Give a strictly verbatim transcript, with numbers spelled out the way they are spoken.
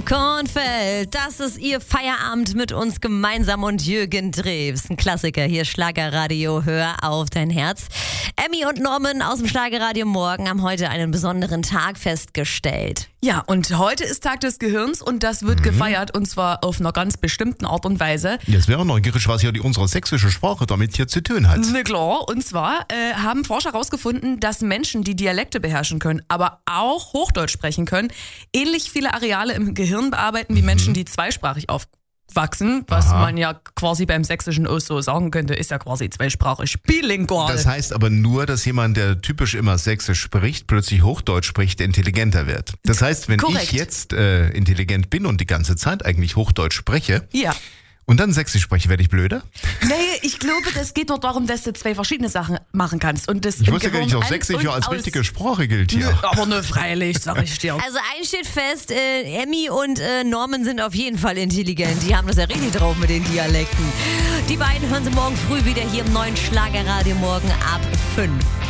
Kornfeld, das ist ihr Feierabend mit uns gemeinsam und Jürgen Drews. Ein Klassiker hier, Schlagerradio, hör auf dein Herz. Emmy und Norman aus dem Schlagerradio Morgen haben heute einen besonderen Tag festgestellt. Ja, und heute ist Tag des Gehirns und das wird mhm. gefeiert und zwar auf einer ganz bestimmten Art und Weise. Jetzt wäre neugierig, was ja die unsere sächsische Sprache damit hier zu tun hat. Na klar, und zwar äh, haben Forscher herausgefunden, dass Menschen, die Dialekte beherrschen können, aber auch Hochdeutsch sprechen können, ähnlich viele Areale im Gehirn bearbeiten wie mhm. Menschen, die zweisprachig aufwachsen, was Aha. man ja quasi beim Sächsischen auch so sagen könnte, ist ja quasi zweisprachig bilingual. Das heißt aber nur, dass jemand, der typisch immer Sächsisch spricht, plötzlich Hochdeutsch spricht, intelligenter wird. Das heißt, wenn Korrekt. ich jetzt äh, intelligent bin und die ganze Zeit eigentlich Hochdeutsch spreche, ja. und dann Sächsisch spreche, werde ich blöder? Nee, ich glaube, das geht nur darum, dass du zwei verschiedene Sachen machen kannst. Und das ich wusste gar nicht, dass Sächsisch ja als richtige Sprache gilt hier. Nö, aber nur freilich, sag ich dir. Also eins steht fest, äh, Emmy und äh, Norman sind auf jeden Fall intelligent. Die haben das ja richtig drauf mit den Dialekten. Die beiden hören Sie morgen früh wieder hier im neuen Schlagerradio Morgen ab fünf.